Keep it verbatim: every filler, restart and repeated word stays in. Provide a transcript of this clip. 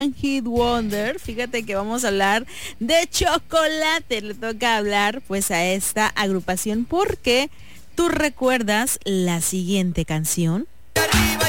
Hit Wonder. Fíjate que vamos a hablar de chocolate. Le toca hablar pues a esta agrupación porque tú recuerdas la siguiente canción. Arriba